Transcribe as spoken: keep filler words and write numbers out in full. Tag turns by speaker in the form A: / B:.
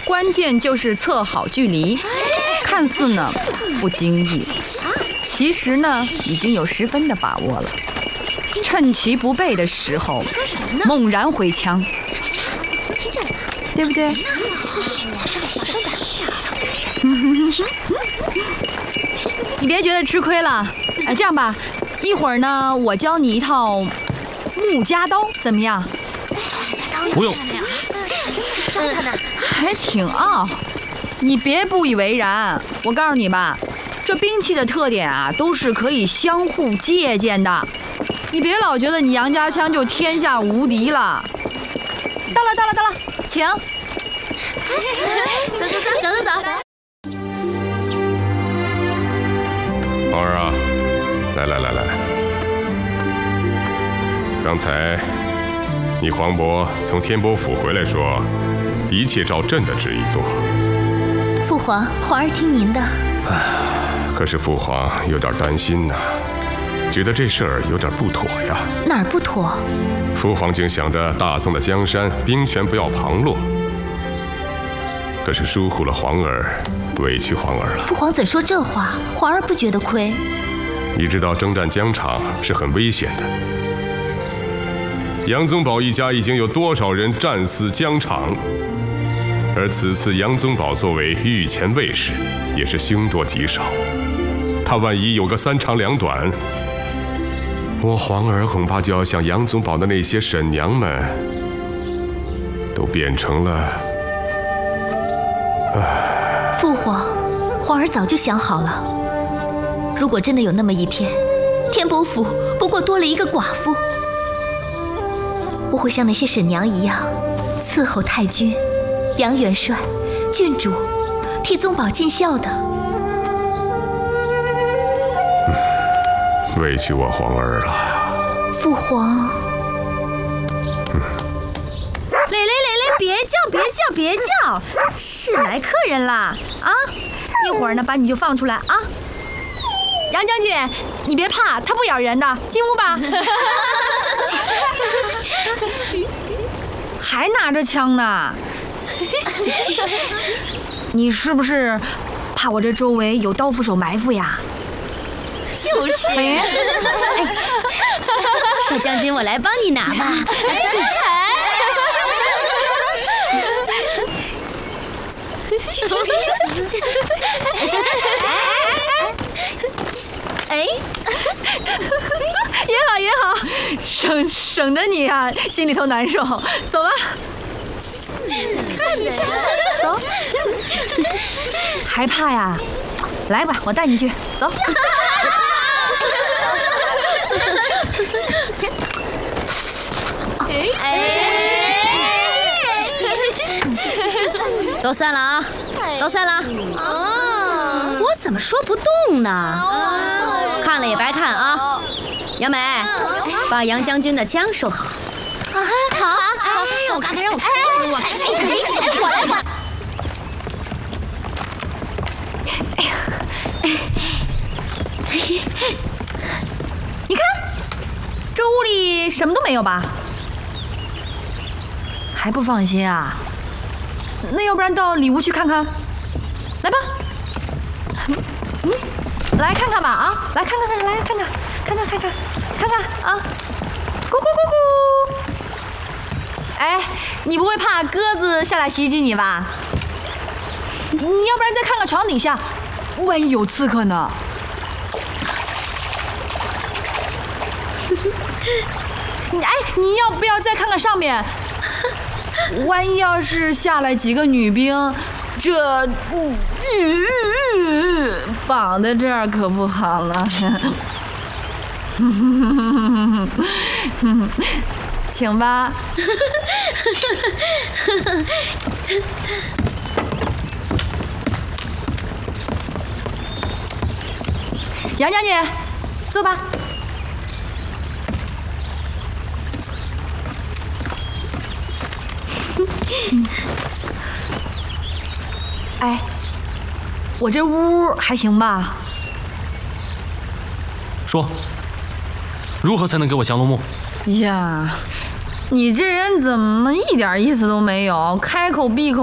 A: 关键就是测好距离。看似呢不经意，其实呢已经有十分的把握了。趁其不备的时候，猛然回枪，对不对？你别觉得吃亏了。哎，这样吧，一会儿呢，我教你一套木夹刀，怎么样？
B: 不用。
C: 教他呢，
A: 还挺傲。你别不以为然，我告诉你吧，这兵器的特点啊，都是可以相互借鉴的。你别老觉得你杨家枪就天下无敌了。到了，到了，到了，请。
C: 走走走走走走。
D: 皇儿啊，来来来来，刚才你黄渤从天波府回来说，一切照朕的旨意做。
C: 父皇，皇儿听您的。
D: 唉，可是父皇有点担心呐、啊，觉得这事儿有点不妥呀。
C: 哪儿不妥？
D: 父皇竟想着大宋的江山兵权不要旁落，可是疏忽了皇儿，委屈皇儿了。
C: 父皇怎说这话？皇儿不觉得亏。
D: 你知道征战疆场是很危险的，杨宗保一家已经有多少人战死疆场？而此次杨宗保作为御前卫士，也是凶多吉少。他万一有个三长两短，我皇儿恐怕就要像杨宗保的那些婶娘们，都变成了……唉。
C: 父皇，皇儿早就想好了，如果真的有那么一天，天伯府不过多了一个寡妇，我会像那些婶娘一样，伺候太君、杨元帅、郡主，替宗保尽孝的。
D: 嗯，委屈我皇儿了。
C: 父皇。
A: 嗯。蕾蕾蕾蕾，别叫别叫别叫，是来客人啦啊！一会儿呢，把你就放出来啊。杨将军，你别怕，他不咬人的，进屋吧。还拿着枪呢？你是不是怕我这周围有刀斧手埋伏呀？
C: 就是。哎，少将军，我来帮你拿吧。哎，
A: 也好也好，省省得你啊心里头难受。走吧，走。害怕呀？来吧，我带你去，走。
C: 哎，都散了啊！都散了。啊！我怎么说不动呢？看了也白看啊！杨梅，把杨将军的枪收好。啊，好，好，让我看看，让我看看，我看看，我来，我。哎呀，
A: 你看，这屋里什么都没有吧？还不放心啊？那要不然到里屋去看看，来吧。嗯，来看看吧啊，来看看看，来看看，看看看看，看看啊，咕咕咕咕。哎，你不会怕鸽子下来袭击你吧？你要不然再看看床底下，万一有刺客呢？哎，你要不要再看看上面？万一要是下来几个女兵，这、嗯嗯、绑在这儿可不好了。请吧。杨将军，坐吧。哎，我这屋还行吧？
B: 说，如何才能给我降龙木？
A: 呀，你这人怎么一点意思都没有？开口闭口